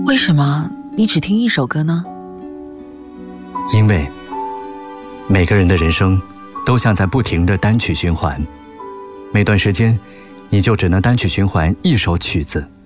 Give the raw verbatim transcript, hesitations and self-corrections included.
为什么你只听一首歌呢？ 因为每个人的人生都像在不停的单曲循环，每段时间你就只能单曲循环一首曲子。